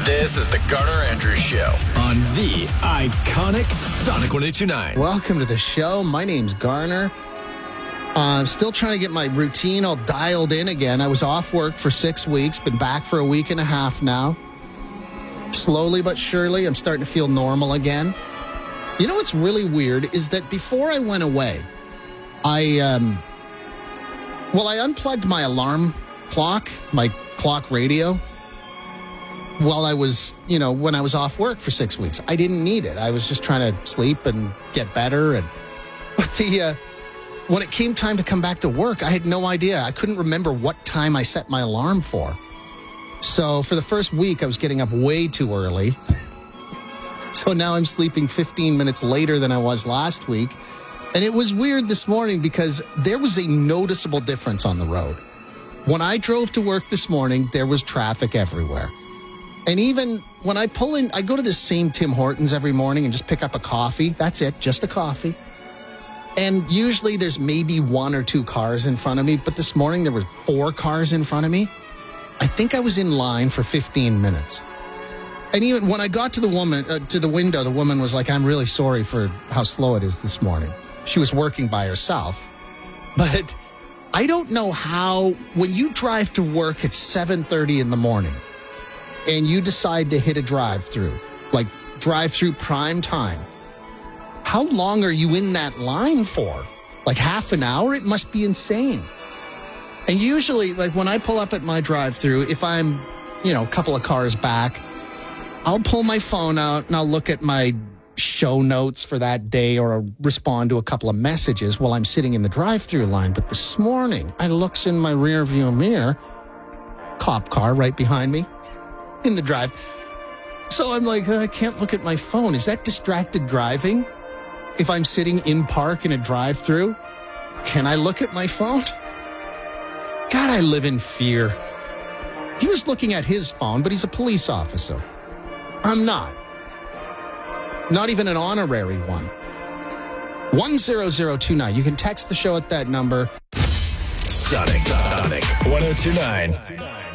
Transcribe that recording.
This is the Garner Andrews Show on the iconic Sonic 102.9. Welcome to the show. My name's Garner. I'm still trying to get my routine all dialed in again. I was off work for 6 weeks, been back for a week and a half now. Slowly but surely, I'm starting to feel normal again. You know what's really weird is that before I went away, I unplugged my alarm clock, my clock radio, while I was, when I was off work for 6 weeks. I didn't need it. I was just trying to sleep and get better. But when it came time to come back to work, I had no idea. I couldn't remember what time I set my alarm for. So for the first week, I was getting up way too early. So now I'm sleeping 15 minutes later than I was last week. And it was weird this morning because there was a noticeable difference on the road. When I drove to work this morning, there was traffic everywhere. And even when I pull in, I go to the same Tim Hortons every morning and just pick up a coffee. That's it, just a coffee. And usually there's maybe one or two cars in front of me, but this morning there were 4 cars in front of me. I think I was in line for 15 minutes. And even when I got to the window, the woman was like, "I'm really sorry for how slow it is this morning." She was working by herself. But I don't know how, when you drive to work at 7:30 in the morning and you decide to hit a drive-through, like drive-through prime time, how long are you in that line for? Like half an hour? It must be insane. And usually, like when I pull up at my drive-through, if I'm, a couple of cars back, I'll pull my phone out and I'll look at my show notes for that day or I'll respond to a couple of messages while I'm sitting in the drive-through line. But this morning, I looks in my rear view mirror, cop car right behind me in the drive. So I'm like, I can't look at my phone. Is that distracted driving? If I'm sitting in park in a drive-through, can I look at my phone? God, I live in fear. He was looking at his phone, but he's a police officer. I'm not. Not even an honorary one. 10029. You can text the show at that number. Sonic 102.9.